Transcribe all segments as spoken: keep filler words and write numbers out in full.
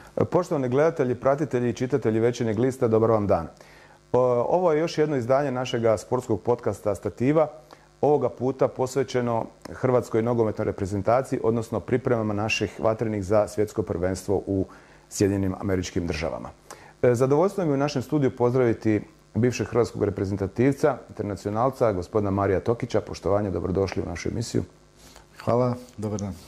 Poštovani gledatelji, pratitelji i čitatelji Večernjeg lista, dobar vam dan. Ovo je još jedno izdanje našega sportskog podcasta Stativa, ovoga puta posvećeno Hrvatskoj nogometnoj reprezentaciji, odnosno pripremama naših vatrenih za svjetsko prvenstvo u Sjedinjenim Američkim Državama. Zadovoljstvo mi je u našem studiju pozdraviti bivšeg hrvatskog reprezentativca, internacionalca, gospodina Marija Tokića. Poštovanje, dobrodošli u našu emisiju. Hvala, dobar dan.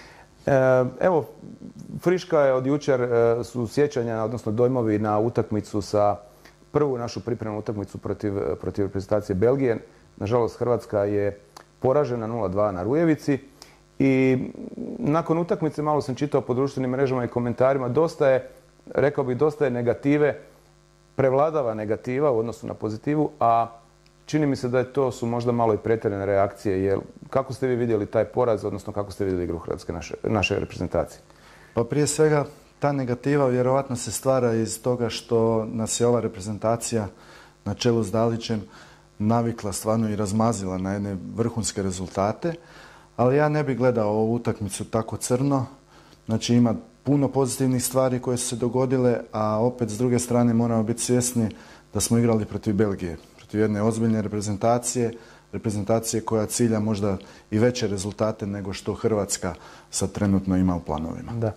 Evo, friška je od jučer su sjećanja, odnosno dojmovi na utakmicu sa prvu našu pripremnu utakmicu protiv, protiv reprezentacije Belgije. Nažalost, Hrvatska je poražena nula dva na Rujevici i nakon utakmice malo sam čitao po društvenim mrežama i komentarima. Dosta je, rekao bih, dosta je negative, prevladava negativa u odnosu na pozitivu, a čini mi se da je to su možda malo i pretjerane reakcije. Jer kako ste vi vidjeli taj poraz, odnosno kako ste vidjeli igru Hrvatske naše, naše reprezentacije? Pa prije svega, ta negativa vjerovatno se stvara iz toga što nas je ova reprezentacija na čelu s Dalićem navikla stvarno i razmazila na jedne vrhunske rezultate, ali ja ne bih gledao ovu utakmicu tako crno. Znači ima puno pozitivnih stvari koje su se dogodile, a opet s druge strane moramo biti svjesni da smo igrali protiv Belgije, protiv jedne ozbiljne reprezentacije, reprezentacije koja cilja možda i veće rezultate nego što Hrvatska sad trenutno ima u planovima. Da.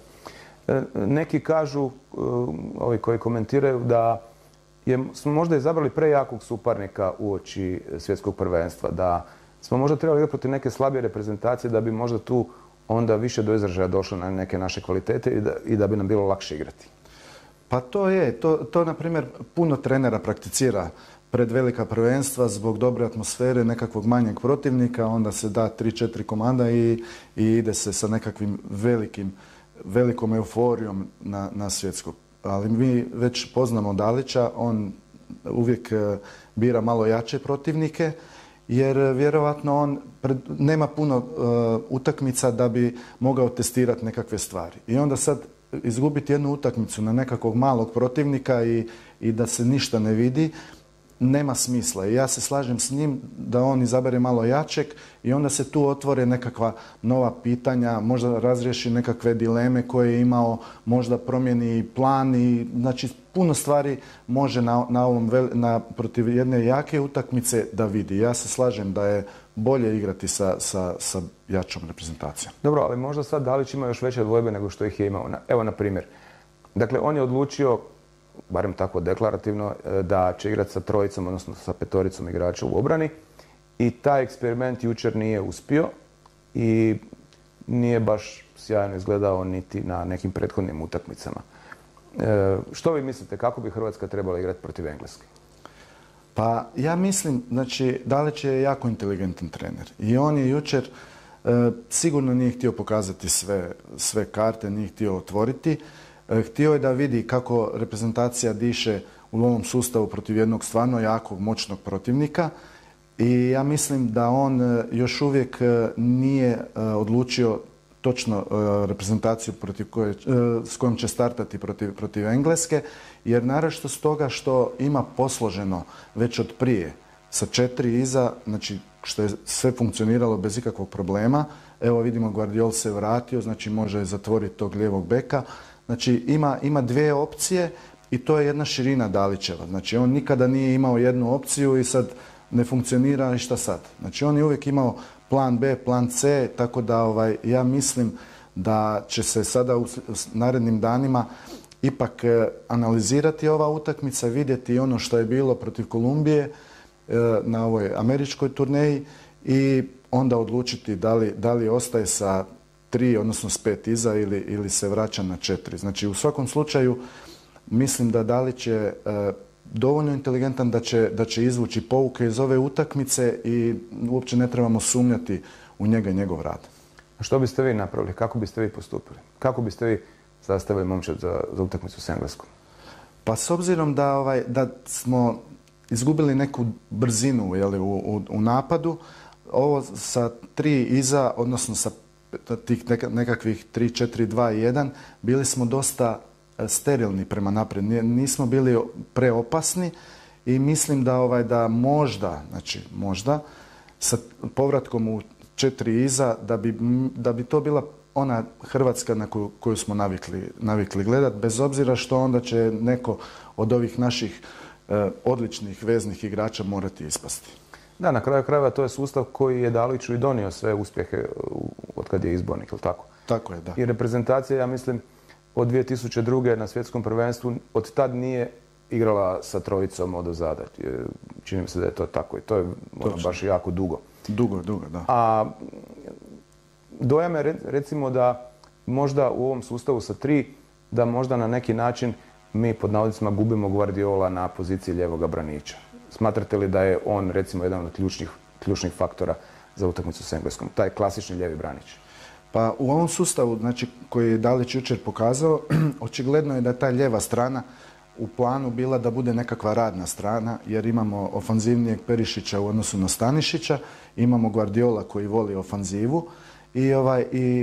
Neki kažu, ovi koji komentiraju, da je, smo možda izabrali prejakog suparnika uoči svjetskog prvenstva, da smo možda trebali igrati protiv neke slabije reprezentacije da bi možda tu onda više do izražaja došlo na neke naše kvalitete i da, i da bi nam bilo lakše igrati. Pa to je, to, to na primjer puno trenera prakticira pred velika prvenstva zbog dobre atmosfere nekakvog manjeg protivnika, onda se da tri četiri komanda i, i ide se sa nekakvim velikim, velikom euforijom na, na svjetsko. Ali mi već poznamo Dalića, on uvijek bira malo jače protivnike, jer vjerovatno on pred, nema puno uh, utakmica da bi mogao testirati nekakve stvari. I onda sad izgubiti jednu utakmicu na nekakvog malog protivnika i, i da se ništa ne vidi, nema smisla. I ja se slažem s njim da on izabere malo jačeg i onda se tu otvore nekakva nova pitanja, možda razriješi nekakve dileme koje je imao, možda promijeni plan i znači puno stvari može na, na ovom na, protiv jedne jake utakmice da vidi. Ja se slažem da je bolje igrati sa, sa, sa jačom reprezentacijom. Dobro, ali možda sad Dalić ima još veće dvojbe nego što ih je imao. Evo, na primjer, dakle, on je odlučio, barem tako deklarativno, da će igrati sa trojicom, odnosno sa petoricom igrača u obrani. I taj eksperiment jučer nije uspio i nije baš sjajno izgledao niti na nekim prethodnim utakmicama. E, što vi mislite, kako bi Hrvatska trebala igrati protiv Engleske? Pa ja mislim, znači, Dalić je jako inteligentan trener i on je jučer e, sigurno nije htio pokazati sve, sve karte, nije htio otvoriti. Htio je da vidi kako reprezentacija diše u ovom sustavu protiv jednog stvarno jakog, moćnog protivnika i ja mislim da on još uvijek nije odlučio točno reprezentaciju protiv koje, s kojom će startati protiv, protiv Engleske, jer naročito stoga što ima posloženo već od prije sa četiri iza, znači što je sve funkcioniralo bez ikakvog problema. Evo vidimo, Guardiol se vratio, znači može zatvoriti tog lijevog beka. Znači ima, ima dvije opcije i to je jedna širina Dalićeva. Znači on nikada nije imao jednu opciju i sad ne funkcionira i šta sad. Znači on je uvijek imao plan B, plan C, tako da ovaj, ja mislim da će se sada u narednim danima ipak eh, analizirati ova utakmica, vidjeti ono što je bilo protiv Kolumbije eh, na ovoj američkoj turneji i onda odlučiti da li, da li ostaje sa tri, odnosno s pet iza ili, ili se vraća na četiri. Znači u svakom slučaju mislim da Dalić je e, dovoljno inteligentan da će, da će izvući pouke iz ove utakmice i uopće ne trebamo sumnjati u njega i njegov rad. A što biste vi napravili? Kako biste vi postupili? Kako biste vi sastavili momčad za, za utakmicu s Engleskom? Pa s obzirom da, ovaj, da smo izgubili neku brzinu jeli, u, u, u napadu, ovo sa tri iza, odnosno sa tih nekakvih tri, četiri, dva i jedan, bili smo dosta sterilni prema naprijed. Nismo bili preopasni i mislim da, ovaj, da možda, znači možda, sa povratkom u četiri iza, da bi, da bi to bila ona Hrvatska na koju, koju smo navikli, navikli gledati, bez obzira što onda će neko od ovih naših e, odličnih veznih igrača morati ispasti. Da, na kraju krajeva to je sustav koji je Daliću i donio sve uspjehe od kad je izbornik, ili tako? Tako je, da. I reprezentacija, ja mislim, od dvije tisuće druge. na svjetskom prvenstvu od tad nije igrala sa trojicom odozada. Čini mi se da je to tako i to je ono, baš jako dugo. Dugo, dugo, da. A dojam je recimo da možda u ovom sustavu sa tri, da možda na neki način mi pod navodnicima gubimo Guardiola na poziciji ljevoga braniča. Smatrate li da je on recimo jedan od ključnih, ključnih faktora za utakmicu s Engleskom, taj klasični lijevi branič? Pa u ovom sustavu, znači, koji je Dalić jučer pokazao, očigledno je da ta lijeva strana u planu bila da bude nekakva radna strana, jer imamo ofanzivnijeg Perišića u odnosu na Stanišića, imamo Guardiola koji voli ofanzivu i, ovaj, i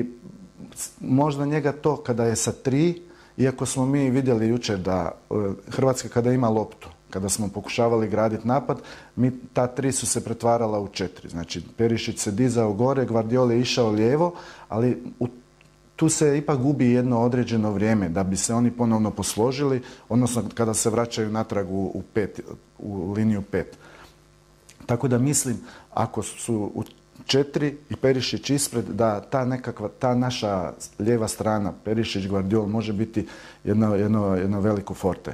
možda njega to kada je sa tri, iako smo mi vidjeli jučer da Hrvatska kada ima loptu, kada smo pokušavali graditi napad, mi, ta tri su se pretvarala u četiri. Znači, Perišić se dizao gore, Guardiola je išao lijevo, ali u, tu se ipak gubi jedno određeno vrijeme da bi se oni ponovno posložili, odnosno kada se vraćaju natrag u, u, pet, u liniju pet. Tako da mislim, ako su u četiri i Perišić ispred, da ta nekakva, ta naša lijeva strana, Perišić, Guardiola, može biti jedno, jedno, jedno veliko forte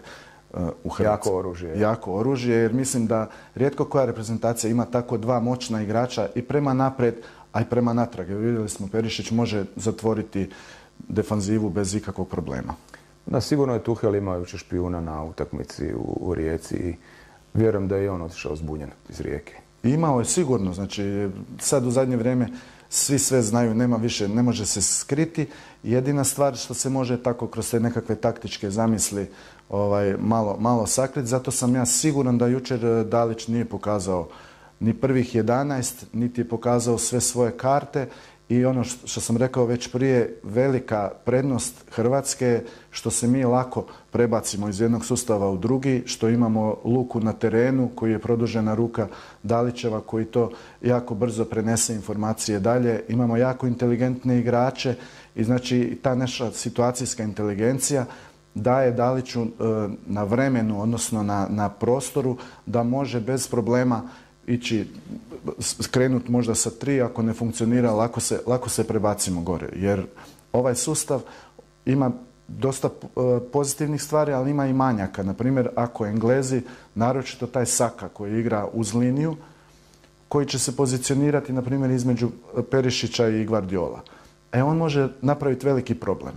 u Hrvatskoj. Jako oružje. Jako oružje, jer mislim da rijetko koja reprezentacija ima tako dva moćna igrača i prema naprijed, a i prema natrag. Jer vidjeli smo, Perišić može zatvoriti defanzivu bez ikakvog problema. Da, sigurno je Tuhel imao jučer špijuna na utakmici u, u Rijeci i vjerujem da je on otišao zbunjen iz Rijeke. Imao je sigurno, znači sad u zadnje vrijeme svi sve znaju, nema više, ne može se skriti. Jedina stvar što se može tako kroz te nekakve taktičke zamisli ovaj, malo, malo sakriti. Zato sam ja siguran da jučer Dalić nije pokazao ni prvih jedanaest, niti je pokazao sve svoje karte. I ono što sam rekao već prije, velika prednost Hrvatske je što se mi lako prebacimo iz jednog sustava u drugi, što imamo Luku na terenu koji je produžena ruka Dalićeva koji to jako brzo prenese informacije dalje. Imamo jako inteligentne igrače i znači ta naša situacijska inteligencija daje Daliću na vremenu, odnosno na, na prostoru da može bez problema ići, skrenuti možda sa tri, ako ne funkcionira, lako se, lako se prebacimo gore. Jer ovaj sustav ima dosta pozitivnih stvari, ali ima i manjaka. Naprimjer, ako Englezi, naročito taj Saka koji igra uz liniju, koji će se pozicionirati, na primjer, između Perišića i Guardiola. E, on može napraviti veliki problem.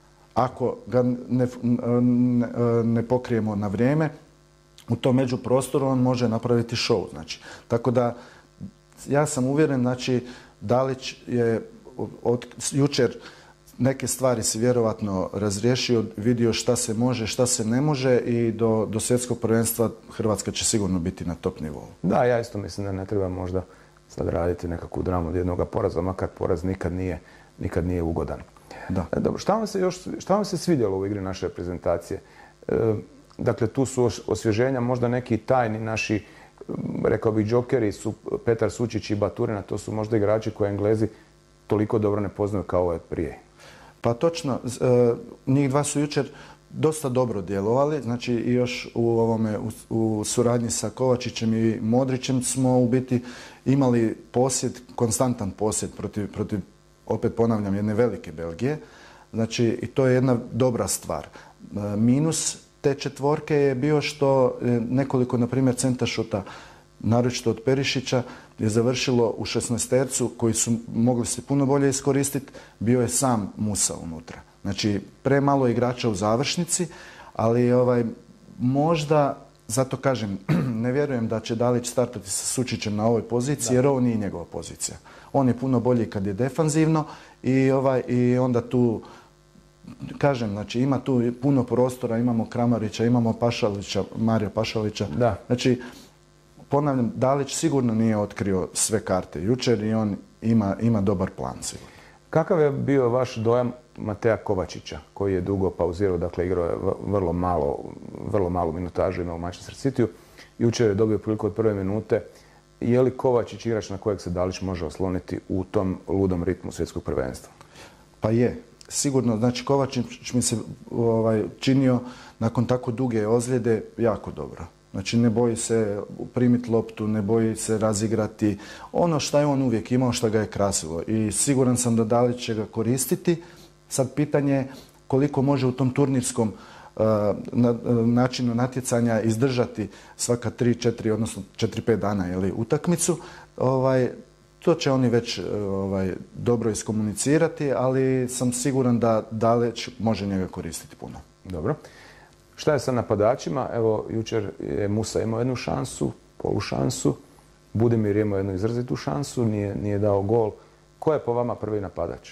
Ako ga ne, ne, ne pokrijemo na vrijeme, u tom međuprostoru on može napraviti show. Znači. Tako da ja sam uvjeren, znači, Dalić je od jučer neke stvari si vjerovatno razriješio, vidio šta se može, šta se ne može i do, do svjetskog prvenstva Hrvatska će sigurno biti na top nivou. Da, ja isto mislim da ne treba možda sad raditi nekakvu dramu od jednog poraza, makar poraz nikad nije, nikad nije ugodan. Da. Dobro, šta vam se još, šta vam se svidjelo u igri naše reprezentacije? E, dakle, tu su osvježenja, možda neki tajni naši, rekao bih, džokeri su Petar Sučić i Baturina, to su možda igrači koje Englezi toliko dobro ne poznaju kao ove prije. Pa točno, e, njih dva su jučer dosta dobro djelovali, znači i još u ovome u, u suradnji sa Kovačićem i Modrićem smo u biti imali posjed, konstantan posjed protiv, protiv, opet ponavljam, jedne velike Belgije. Znači i to je jedna dobra stvar. E, minus te četvorke je bio što nekoliko, na primjer, centašuta, naročito od Perišića, je završilo u šesnaestercu koji su mogli se puno bolje iskoristiti, bio je sam Musa unutra. Znači, premalo igrača u završnici, ali ovaj, možda, zato kažem, ne vjerujem da će Dalić startati sa Sučićem na ovoj poziciji, da. Jer ovo nije njegova pozicija. On je puno bolji kad je defanzivno i, ovaj, i onda tu, kažem, znači ima tu puno prostora, imamo Kramarića, imamo Pašalića, Mario Pašalića. Da. Znači, ponavljam, Dalić sigurno nije otkrio sve karte jučer i on ima, ima dobar plan sigurno. Kakav je bio vaš dojam Mateja Kovačića, koji je dugo pauzirao, dakle igrao je vrlo malo, vrlo malu minutažu imao u Manchester Cityu. Jučer je dobio priliku od prve minute. Je li Kovačić igrač na kojeg se Dalić može osloniti u tom ludom ritmu svjetskog prvenstva? Pa je. Sigurno, znači Kovačić mi se ovaj, činio nakon tako duge ozljede jako dobro. Znači ne boji se primiti loptu, ne boji se razigrati. Ono što je on uvijek imao, što ga je krasilo. I siguran sam da Dalić će ga koristiti. Sad pitanje je koliko može u tom turnirskom uh, na, načinu natjecanja izdržati svaka tri, četiri, odnosno četiri, pet dana jeli, utakmicu. Ovaj, to će oni već ovaj, dobro iskomunicirati, ali sam siguran da Dalić može njega koristiti puno. Dobro. Šta je sa napadačima? Evo, jučer je Musa imao jednu šansu, polu šansu. Budimir je imao jednu izrazitu šansu, nije, nije dao gol. Ko je po vama prvi napadač?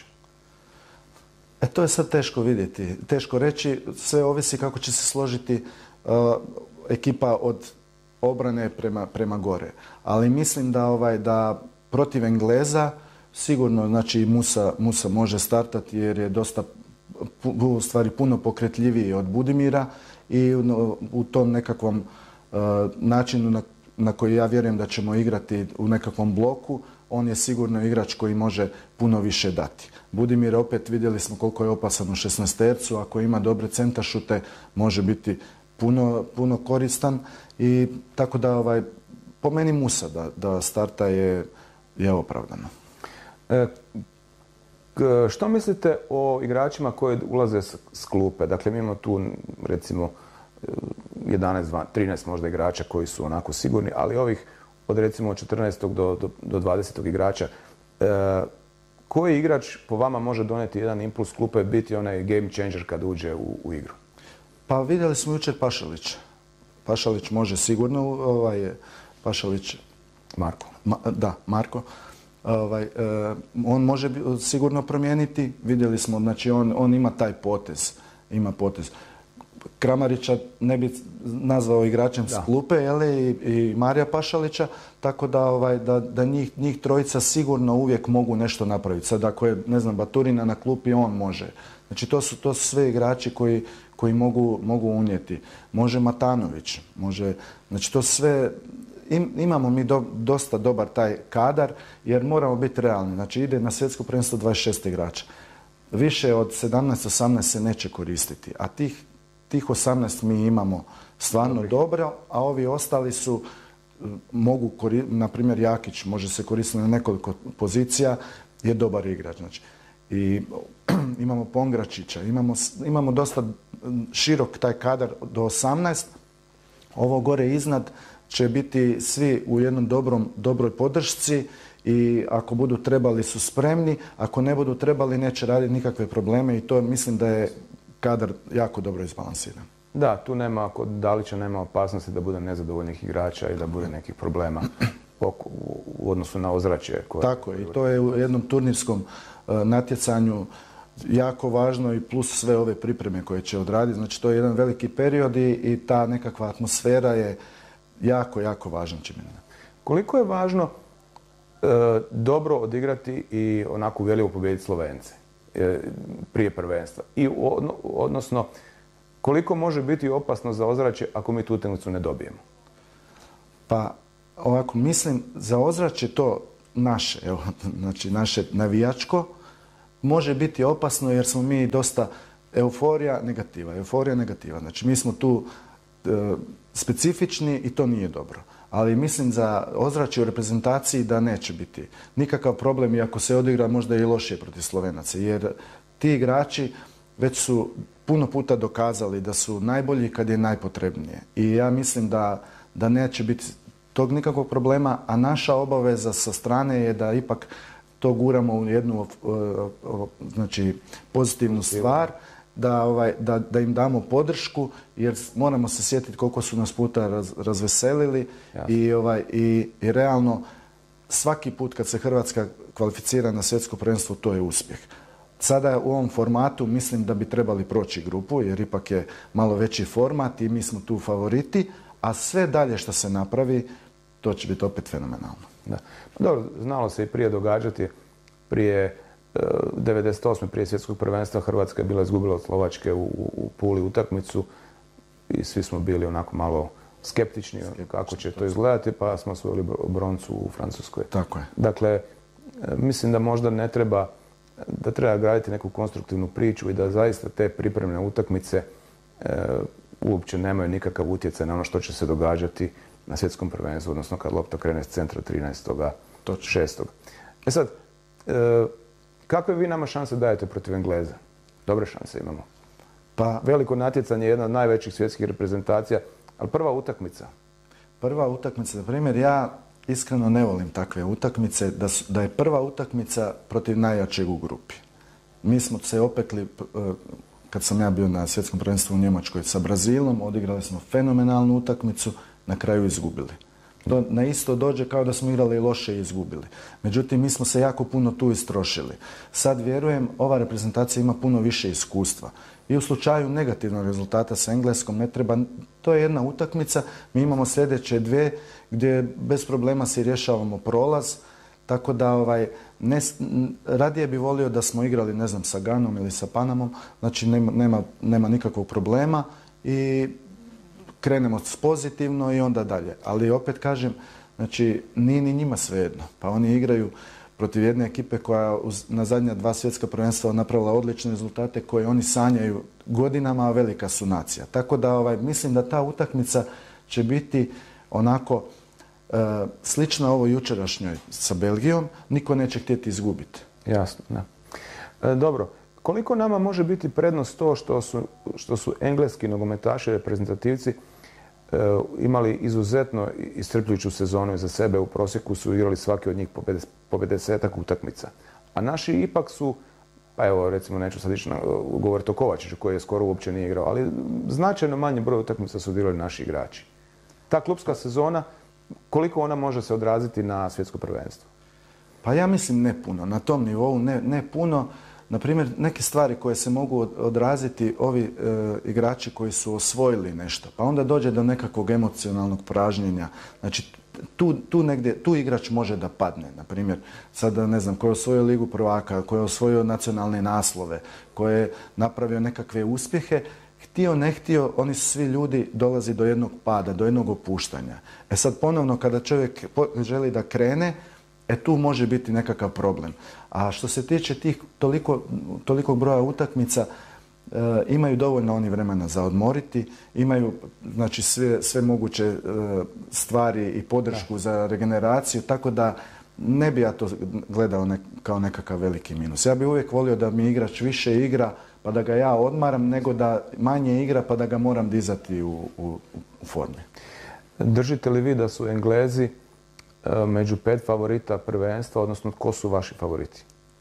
E, to je sad teško vidjeti. Teško reći. Sve ovisi kako će se složiti uh, ekipa od obrane prema, prema gore. Ali mislim da, ovaj, da protiv Engleza sigurno znači, Musa, Musa može startati jer je dosta u stvari puno pokretljiviji od Budimira i u, u tom nekakvom uh, načinu na, na koji ja vjerujem da ćemo igrati u nekakvom bloku, on je sigurno igrač koji može puno više dati. Budimir opet vidjeli smo koliko je opasan u šesnaestercu, ako ima dobre centaršute može biti puno, puno koristan i tako da ovaj, po meni Musa da, da starta je, je opravdano. E, Što mislite o igračima koji ulaze s klupe? Dakle, mi imamo tu recimo jedanaest, trinaest možda igrača koji su onako sigurni, ali ovih od recimo četrnaestog do, do, do dvadesetog igrača, e, koji igrač po vama može donijeti jedan impuls klupe, biti onaj game changer kad uđe u, u igru? Pa vidjeli smo jučer Pašalić. Pašalić može sigurno, ovaj, Pašalić... Marko. Ma, da, Marko. Ovaj, eh, on može sigurno promijeniti. Vidjeli smo, znači on, on ima taj potez. Ima potez. Kramarića ne bi nazvao igračem s klupe, jeli, i, i Marija Pašalića, tako da, ovaj, da, da njih, njih trojica sigurno uvijek mogu nešto napraviti. Sad ako je, ne znam, Baturina na klupi, on može. Znači to su, to su sve igrači koji, koji mogu, mogu unijeti. Može Matanović, može, znači to sve... Imamo mi do, dosta dobar taj kadar jer moramo biti realni. Znači ide na svjetsko prvenstvo dvadeset šest igrača. Više od sedamnaest osamnaest se neće koristiti. A tih, tih osamnaest mi imamo stvarno Dobri. dobro, a ovi ostali su, mogu koristiti, na primjer Jakić može se koristiti na nekoliko pozicija, je dobar igrač. Znači. I imamo Pongračića, imamo, imamo dosta širok taj kadar do osamnaest. Ovo gore iznad će biti svi u jednom dobrom, dobroj podršci i ako budu trebali su spremni, ako ne budu trebali neće raditi nikakve probleme i to mislim da je kadar jako dobro izbalansiran. Da, tu nema, kod Dalića nema opasnosti da bude nezadovoljnih igrača i da bude nekih problema u odnosu na ozračje. Koje... Tako je, i to je u jednom turnirskom uh, natjecanju jako važno i plus sve ove pripreme koje će odraditi. Znači to je jedan veliki period i, i ta nekakva atmosfera je jako, jako važan čimbenik. Koliko je važno e, dobro odigrati i onako uvjerljivo pobijediti Slovence e, prije prvenstva? I odno, odnosno, koliko može biti opasno za ozračje ako mi tu utakmicu ne dobijemo? Pa, ovako, mislim, za ozračje to naše, evo, znači naše navijačko, može biti opasno jer smo mi dosta euforija negativa, euforija negativa. Znači, mi smo tu e, specifični i to nije dobro. Ali mislim za ozračje u reprezentaciji da neće biti nikakav problem i ako se odigra možda i lošije protiv Slovenaca. Jer ti igrači već su puno puta dokazali da su najbolji kad je najpotrebnije. I ja mislim da, da neće biti tog nikakvog problema, a naša obaveza sa strane je da ipak to guramo u jednu znači, pozitivnu stvar. Da, ovaj, da, da im damo podršku jer moramo se sjetiti koliko su nas puta raz, razveselili i, ovaj, i, i realno svaki put kad se Hrvatska kvalificira na svjetsko prvenstvo to je uspjeh. Sada u ovom formatu mislim da bi trebali proći grupu jer ipak je malo veći format i mi smo tu favoriti, a sve dalje što se napravi to će biti opet fenomenalno. Da. Dobro, znalo se i prije događati, prije devedeset osme prije svjetskog prvenstva Hrvatska je bila izgubila od Slovačke u, u Puli utakmicu i svi smo bili onako malo skeptični, skeptični kako će to izgledati, pa smo osvojili broncu u Francuskoj. Tako je. Dakle, mislim da možda ne treba da treba graditi neku konstruktivnu priču i da zaista te pripremne utakmice e, uopće nemaju nikakav utjecaj na ono što će se događati na svjetskom prvenstvu, odnosno kad lopta krene s centra trinaestog šestog E sad, e, kakve vi nama šanse dajete protiv Engleza? Dobre šanse imamo. Pa, veliko natjecanje je jedna od najvećih svjetskih reprezentacija, ali prva utakmica. Prva utakmica, na primjer, ja iskreno ne volim takve utakmice, da, su, da je prva utakmica protiv najjačeg u grupi. Mi smo se opekli, kad sam ja bio na svjetskom prvenstvu u Njemačkoj sa Brazilom, odigrali smo fenomenalnu utakmicu, na kraju izgubili. Do, na isto dođe kao da smo igrali loše i izgubili. Međutim, mi smo se jako puno tu istrošili. Sad vjerujem, ova reprezentacija ima puno više iskustva. I u slučaju negativnog rezultata sa Engleskom ne treba, to je jedna utakmica, mi imamo sljedeće dvije gdje bez problema si rješavamo prolaz, tako da ovaj, ne, radije bi volio da smo igrali, ne znam, sa Ganom ili sa Panamom, znači nema, nema, nema nikakvog problema i krenemo pozitivno i onda dalje. Ali opet kažem, znači nije ni njima svejedno, pa oni igraju protiv jedne ekipe koja na zadnja dva svjetska prvenstva napravila odlične rezultate koje oni sanjaju godinama, a velika su nacija. Tako da ovaj, mislim da ta utakmica će biti onako e, slična ovoj jučerašnjoj sa Belgijom, niko neće htjeti izgubiti. Jasno, da. E, dobro, koliko nama može biti prednost to što su, što su engleski nogometaši, reprezentativci e, imali izuzetno iscrpljujuću sezonu iza sebe, u prosjeku su igrali svaki od njih po pedesetak utakmica. A naši ipak su, pa evo recimo neću sad ići govoriti o Kovačiću koji je skoro uopće nije igrao, ali značajno manje broj utakmica su odigrali naši igrači. Ta klupska sezona, koliko ona može se odraziti na svjetsko prvenstvo? Pa ja mislim ne puno, na tom nivou ne, ne puno. Naprimjer, neke stvari koje se mogu odraziti ovi e, igrači koji su osvojili nešto, pa onda dođe do nekakvog emocionalnog pražnjenja. Znači, tu, tu, negdje, tu igrač može da padne. Naprimjer, sada ne znam, ko je osvojio Ligu prvaka, ko je osvojio nacionalne naslove, ko je napravio nekakve uspjehe, htio, ne htio, oni su svi ljudi dolazi do jednog pada, do jednog opuštanja. E sad ponovno, kada čovjek želi da krene, e tu može biti nekakav problem. A što se tiče tih toliko, tolikog broja utakmica, e, imaju dovoljno oni vremena za odmoriti, imaju znači sve, sve moguće e, stvari i podršku da. za regeneraciju, tako da ne bi ja to gledao ne, kao nekakav veliki minus. Ja bih uvijek volio da mi igrač više igra pa da ga ja odmaram, nego da manje igra pa da ga moram dizati u, u, u formi. Držite li vi da su Englezi među pet favorita prvenstva, odnosno ko su vaši favoriti?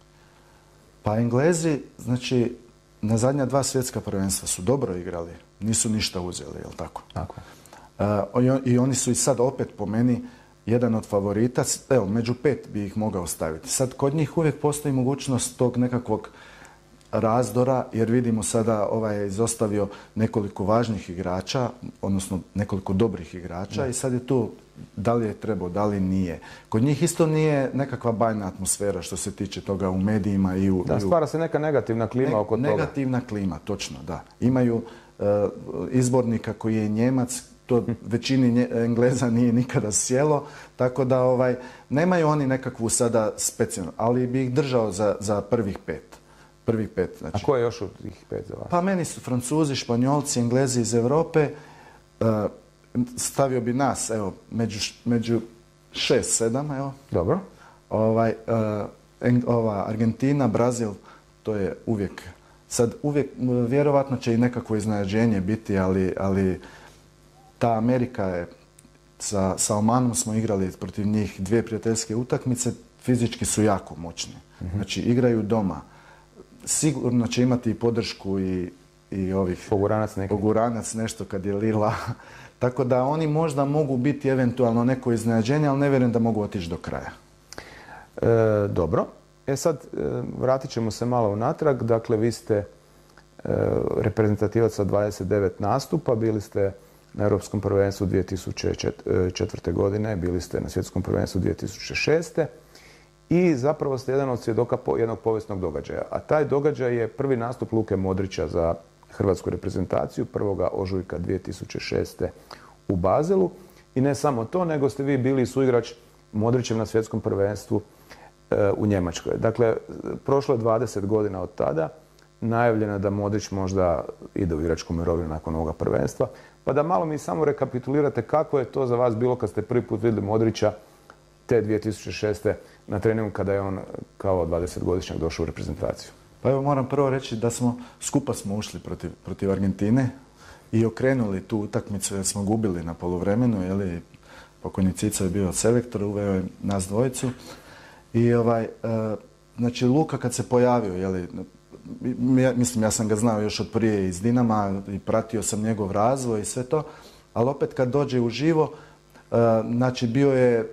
Pa Englezi, znači, na zadnja dva svjetska prvenstva su dobro igrali, nisu ništa uzeli, jel tako? Tako. Uh, I oni su i sad opet po meni jedan od favorita, evo, među pet bi ih mogao staviti. Sad, kod njih uvijek postoji mogućnost tog nekakvog razdora, jer vidimo sada ovaj je izostavio nekoliko važnih igrača, odnosno nekoliko dobrih igrača da. I sad je tu da li je trebao, da li nije. Kod njih isto nije nekakva bajna atmosfera što se tiče toga u medijima i u... Da, stvara se neka negativna klima ne, oko toga. Negativna klima, točno, da. Imaju uh, izbornika koji je Njemac, to većini nje, Engleza nije nikada sjelo, tako da ovaj, nemaju oni nekakvu sada specijalnu, ali bi ih držao za, za prvih pet. Prvih pet, znači. A ko je još od tih pet za vas? Pa meni su Francuzi, Španjolci, Englezi iz Europe. Uh, stavio bi nas, evo, među, među šest, sedam, evo. Dobro. Ovaj, uh, en, ova Argentina, Brazil, to je uvijek. Sad, uvijek, vjerovatno će i nekakvo iznenađenje biti, ali, ali ta Amerika je, sa, sa Omanom smo igrali protiv njih dvije prijateljske utakmice, fizički su jako moćni. Mm-hmm. Znači, igraju doma. Sigurno će imati i podršku i, i ovih... Poguranac neki. Poguranac nešto kad je lila. Tako da oni možda mogu biti eventualno neko iznenađenje, ali ne vjerujem da mogu otići do kraja. E, dobro. E sad, e, vratit ćemo se malo unatrag. Dakle, vi ste e, reprezentativac sa dvadeset devet nastupa. Bili ste na Europskom prvenstvu dvije tisuće četvrte. godine. Bili ste na Svjetskom prvenstvu dvije tisuće šeste. I zapravo ste jedan od svjedoka jednog povijesnog događaja. A taj događaj je prvi nastup Luke Modrića za hrvatsku reprezentaciju prvoga ožujka dvije tisuće šeste. u Baselu. I ne samo to, nego ste vi bili suigrač Modrićev na svjetskom prvenstvu u Njemačkoj. Dakle, prošlo je dvadeset godina od tada, najavljeno je da Modrić možda ide u igračku mirovinu nakon ovoga prvenstva. Pa da malo mi samo rekapitulirate kako je to za vas bilo kad ste prvi put vidjeli Modrića te dvije tisuće šeste. na treningu kada je on kao dvadesetgodišnjak došao u reprezentaciju. Pa evo moram prvo reći da smo, skupa smo ušli protiv, protiv Argentine i okrenuli tu utakmicu jer smo gubili na poluvremenu, jeli, pokojni Cica je bio selektor, uveo je nas dvojicu. I ovaj, e, znači Luka kad se pojavio, jeli, ja, mislim ja sam ga znao još od prije iz Dinama i pratio sam njegov razvoj i sve to, ali opet kad dođe uživo, e, znači bio je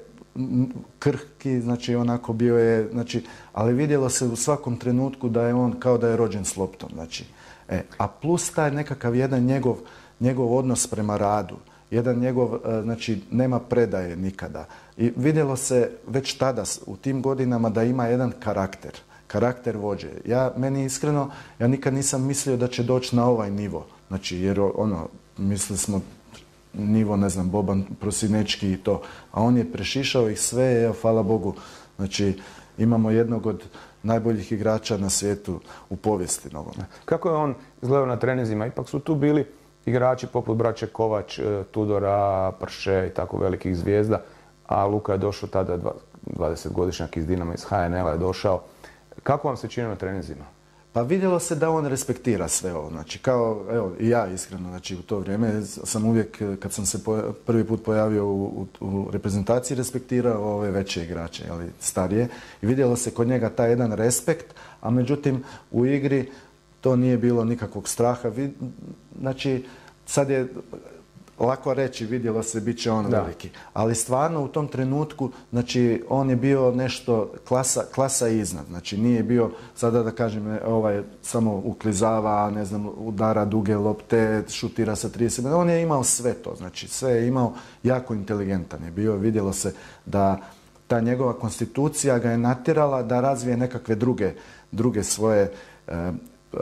krhki, znači onako bio je, znači, ali vidjelo se u svakom trenutku da je on kao da je rođen s loptom, znači. E, a plus taj nekakav jedan njegov, njegov odnos prema radu, jedan njegov, znači, nema predaje nikada. I vidjelo se već tada u tim godinama da ima jedan karakter, karakter vođe. Ja, meni iskreno, ja nikad nisam mislio da će doći na ovaj nivo, znači, jer ono, mislili smo nivo, ne znam, Boban Prosinečki i to, a on je prešišao ih sve, evo, hvala Bogu, znači, imamo jednog od najboljih igrača na svijetu u povijesti nogometa. Kako je on izgledao na treninzima? Ipak su tu bili igrači poput braće Kovač, Tudora, Prše i tako velikih zvijezda, a Luka je došao tada dvadesetgodišnjak iz Dinama, iz ha en el a je došao. Kako vam se čini na treninzima? Pa vidjelo se da on respektira sve ovo, znači kao, evo, i ja iskreno, znači u to vrijeme sam uvijek, kad sam se prvi put pojavio u, u, u reprezentaciji, respektirao ove veće igrače, ali starije, i vidjelo se kod njega taj jedan respekt, a međutim u igri to nije bilo nikakvog straha, znači sad je lako reći, vidjelo se, bit će on da. veliki, ali stvarno u tom trenutku, znači on je bio nešto klasa, klasa iznad, znači nije bio, sada da kažem, ovaj, samo uklizava, ne znam, udara duge lopte, šutira sa trideset, on je imao sve to, znači sve je imao, jako inteligentan je bio, vidjelo se da ta njegova konstitucija ga je natjerala da razvije nekakve druge, druge svoje e, e,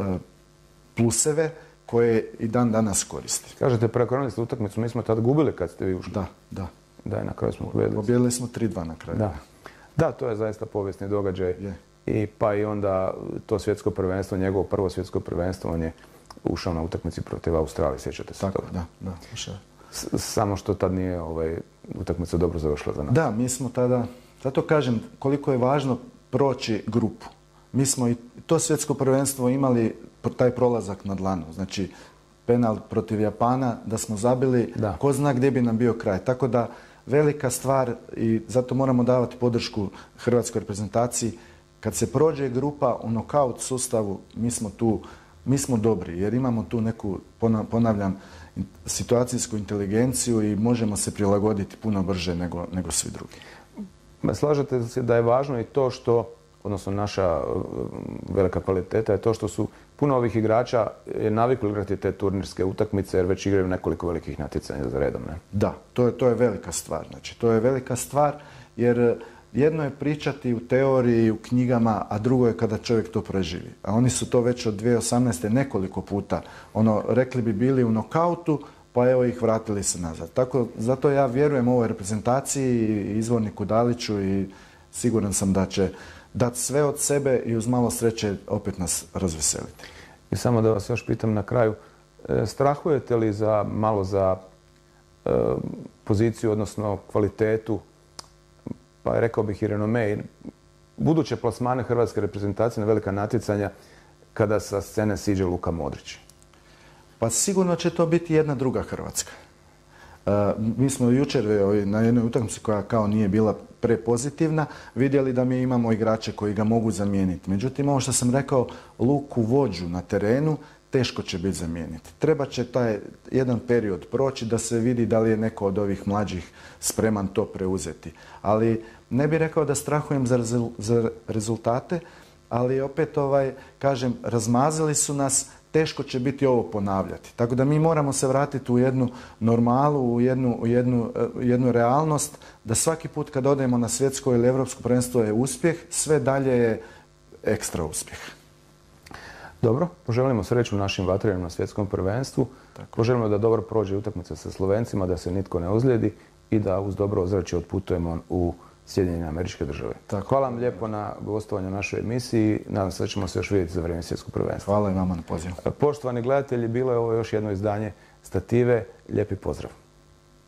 pluseve, koje i dan danas koristi. Kažete, preokrenuli ste utakmicu, mi smo tad gubili kad ste vi ušli. Da, da. Da, i na kraju smo pobjedili. Pobjedili smo tri dva na kraju. Da. Da, to je zaista povijesni događaj. Je. I pa i onda to svjetsko prvenstvo, njegovo prvo svjetsko prvenstvo, on je ušao na utakmici protiv Australije, sjećate se Tako, toga? da, da, ušao. Samo što tad nije ovaj, utakmica dobro završila za nas. Da, mi smo tada, zato kažem koliko je važno proći grupu. Mi smo i to svjetsko prvenstvo imali taj prolazak na dlanu, znači penal protiv Japana, da smo zabili, da. Ko zna gdje bi nam bio kraj. Tako da velika stvar i zato moramo davati podršku hrvatskoj reprezentaciji. Kad se prođe grupa u nokaut sustavu, mi smo tu, mi smo dobri jer imamo tu neku, ponavljam, situacijsku inteligenciju i možemo se prilagoditi puno brže nego, nego svi drugi. Slažete se da je važno i to što, odnosno naša velika kvaliteta je to što su puno ovih igrača je navikli igrati te turnirske utakmice jer već igraju nekoliko velikih natjecanja za redom, ne? Da, to je, to je velika stvar. Znači, to je velika stvar jer jedno je pričati u teoriji, u knjigama, a drugo je kada čovjek to preživi. A oni su to već od dvije tisuće osamnaeste nekoliko puta, ono, rekli bi bili u nokautu, pa evo ih vratili se nazad. Tako, zato ja vjerujem ovoj reprezentaciji i izvorniku Daliću i siguran sam da će dati sve od sebe i uz malo sreće opet nas razveseliti. I samo da vas još pitam na kraju, strahujete li za malo za e, poziciju, odnosno kvalitetu, pa rekao bih i renome, buduće plasmane hrvatske reprezentacije na velika natjecanja kada sa scene siđe Luka Modrić? Pa sigurno će to biti jedna druga Hrvatska. Uh, mi smo jučer na jednoj utakmici koja kao nije bila prepozitivna vidjeli da mi imamo igrače koji ga mogu zamijeniti. Međutim, ovo što sam rekao, Luku vođu na terenu teško će biti zamijeniti. Treba će taj jedan period proći da se vidi da li je neko od ovih mlađih spreman to preuzeti. Ali ne bih rekao da strahujem za, rezul, za rezultate, ali opet ovaj, kažem, razmazili su nas, teško će biti ovo ponavljati. Tako da mi moramo se vratiti u jednu normalu, u jednu, u jednu, u jednu realnost, da svaki put kad odemo na svjetsko ili evropsko prvenstvo je uspjeh, sve dalje je ekstra uspjeh. Dobro, poželimo sreću našim vatrenima na svjetskom prvenstvu. Tako. Poželimo da dobro prođe utakmica sa Slovencima, da se nitko ne ozlijedi i da uz dobro ozračje otputujemo u Sjedinjene Američke Države. Hvala vam lijepo na gostovanju u našoj emisiji. Nadam se da ćemo se još vidjeti za vrijeme svjetskog prvenstva. Hvala i vama na pozivu. Poštovani gledatelji, bilo je ovo još jedno izdanje Stative. Lijepi pozdrav.